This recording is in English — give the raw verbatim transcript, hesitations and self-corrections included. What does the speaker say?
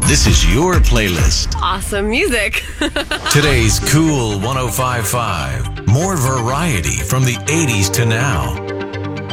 This is your playlist. Awesome music. Today's Cool one oh five point five. More variety from the eighties to now.